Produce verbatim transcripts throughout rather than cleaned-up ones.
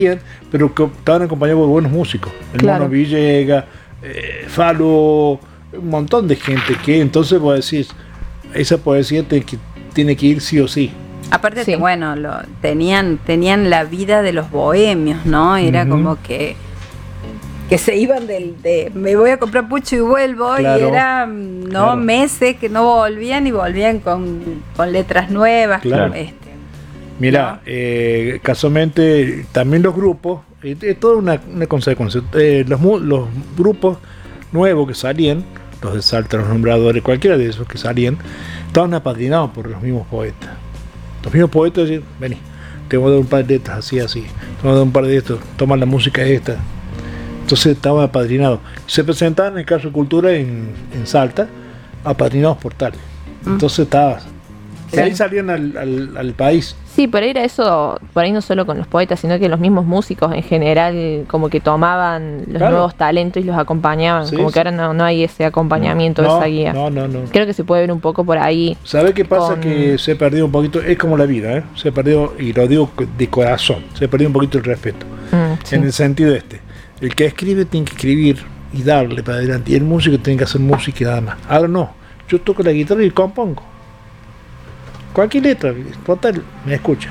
pero que estaban acompañados por buenos músicos. El Claro. Mono Villegas, eh, Falo, un montón de gente que entonces vos decís, esa poesía te- que tiene que ir sí o sí. Aparte, Sí. que, bueno, lo, tenían, tenían la vida de los bohemios, ¿no? Era Ujú. como que que se iban del de me voy a comprar pucho y vuelvo, Claro, y eran no claro. meses que no volvían y volvían con, con letras nuevas. Claro. con, este, Mira, No. eh, casualmente también los grupos, eh, es toda una, una consecuencia. Eh, los, mu- los grupos nuevos que salían, los de Salta, los nombradores, cualquiera de esos que salían, estaban apadrinados por los mismos poetas. Los mismos poetas decían, vení, te voy a dar un par de letras así, así, te voy a dar un par de estos, toma la música esta. Entonces estaban apadrinados. Se presentaban en el caso de Cultura en, en Salta, apadrinados por tal. Entonces estaba. Sí. De ahí salían al, al, al país. Sí, por ahí era eso, por ahí no solo con los poetas, sino que los mismos músicos en general como que tomaban los Claro. nuevos talentos y los acompañaban, Sí, como sí. que ahora no, no hay ese acompañamiento, no, esa guía. No, no, no. Creo que se puede ver un poco por ahí. ¿Sabe qué pasa? Con- Que se perdió un poquito, es como la vida, ¿eh? Se perdió, y lo digo de corazón, se perdió un poquito el respeto. Mm, sí. En el sentido este, el que escribe tiene que escribir y darle para adelante, y el músico tiene que hacer música y nada más. Ahora no, yo toco la guitarra y compongo. Cualquier letra, total, me escucha.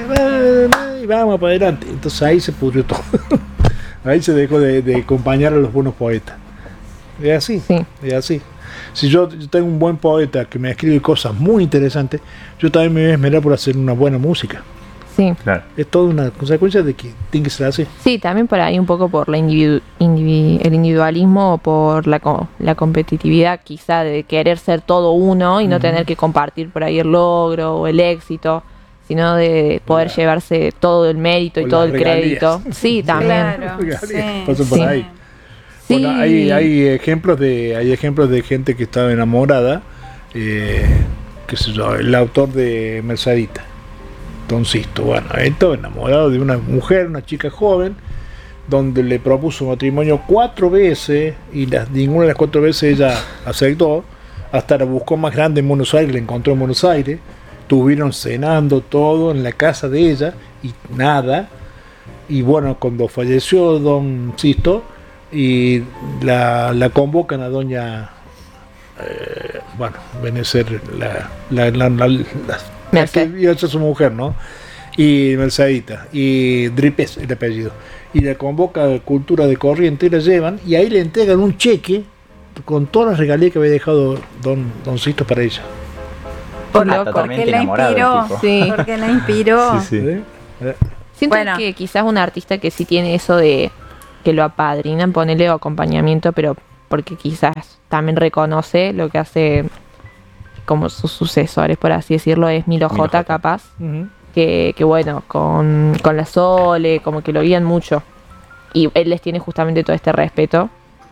Y vamos para adelante. Entonces ahí se pudrió todo. Ahí se dejó de, de acompañar a los buenos poetas. Es así, Sí. es así. Si yo, yo tengo un buen poeta que me escribe cosas muy interesantes, yo también me voy a esmerar por hacer una buena música. Sí. Claro. Es toda una consecuencia de que tiene que ser así. Sí, también por ahí un poco por la individu- indivi- el individualismo o por la, co- la competitividad quizá de querer ser todo uno y no Ujú. tener que compartir por ahí el logro o el éxito, sino de poder La- llevarse todo el mérito y o todo las el crédito. regalías. Sí, también. Claro, Regalías, sí, pasan por sí. ahí. Sí. Bueno, hay, hay ejemplos de hay ejemplos de gente que estaba enamorada, eh, qué sé yo, el autor de Mercedita, Don Sisto. Bueno, él estaba enamorado de una mujer, una chica joven, donde le propuso matrimonio cuatro veces y las, ninguna de las cuatro veces ella aceptó, hasta la buscó más grande en Buenos Aires, la encontró en Buenos Aires, estuvieron cenando todo en la casa de ella y nada. Y bueno, cuando falleció Don Sisto, y la, la convocan a doña, eh, bueno, viene a ser la, la, la, la, la, la Merced. que iba a ser su mujer, ¿no? Y Mercedita, y Dripes el apellido, y la convoca a Cultura de Corrientes y la llevan, y ahí le entregan un cheque con todas las regalías que había dejado Don, don Sisto para ella. Por, Loco. porque Totalmente la enamorado el inspiró. tipo. Sí. Porque la inspiró. Sí, sí. ¿Eh? Eh, Siento Bueno. que quizás un artista que sí tiene eso de que lo apadrinan, ponele o acompañamiento, pero porque quizás también reconoce lo que hace como sus sucesores, por así decirlo, es Milo Milo J, J. capaz, ujú. que, que bueno, con, con la Sole, como que lo guían mucho. Y él les tiene justamente todo este respeto.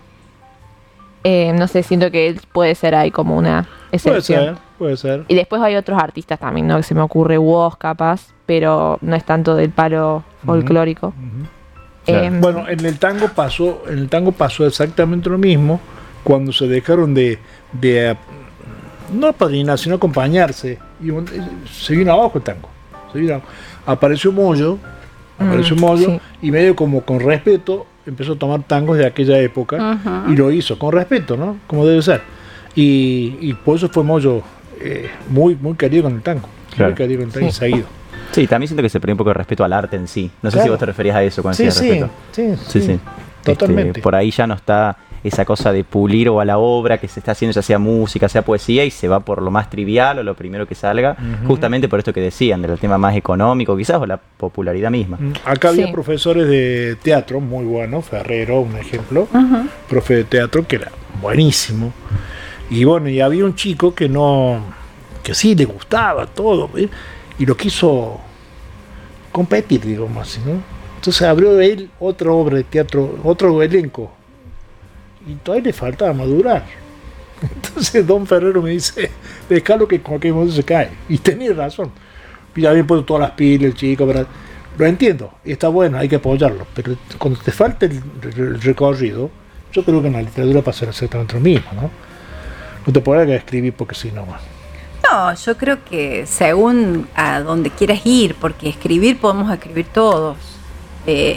Eh, no sé, siento que él puede ser ahí como una Puede excepción. ser, puede ser. Y después hay otros artistas también, ¿no? Que se me ocurre Woz, capaz, pero no es tanto del palo folclórico. Ujú. Claro. Em, Bueno, en el tango pasó, en el tango pasó exactamente lo mismo cuando se dejaron de, de no apadrinar, sino acompañarse. Y un- se vino abajo el tango. Se vino abajo. Apareció Moyo, apareció Mm, Moyo, sí. y medio como con respeto empezó a tomar tangos de aquella época Ujú. y lo hizo con respeto, ¿no? Como debe ser. Y, y por eso fue Moyo eh, muy, muy querido con el tango. Claro. Muy querido con el tango y Sí. seguido. Sí, también siento que se perdió un poco de respeto al arte en sí. No sé Claro. si vos te referías a eso cuando Sí, decías sí, respeto. sí, Sí, sí. Totalmente. Este, por ahí ya no está esa cosa de pulir o a la obra que se está haciendo, ya sea música, sea poesía, y se va por lo más trivial o lo primero que salga, Ujú. justamente por esto que decían, del tema más económico quizás, o la popularidad misma. Mm, Acá había Sí. profesores de teatro muy buenos, Ferrero, un ejemplo, Ujú. profe de teatro que era buenísimo. Y bueno, y había un chico que no, que sí le gustaba todo, ¿eh? Y lo quiso competir, digamos así, ¿no? Entonces abrió él otra obra de teatro, otro elenco. Y todavía le faltaba madurar. Entonces Don Ferrero me dice, déjalo que en cualquier momento se cae. Y tenía razón. Y ya había puesto todas las pilas el chico, para... Lo entiendo, y está bueno, hay que apoyarlo. Pero cuando te falta el, el recorrido, yo creo que en la literatura pasa exactamente lo mismo, ¿no? No te podrás escribir porque si no, bueno. No, yo creo que según a donde quieras ir, porque escribir podemos escribir todos. Eh,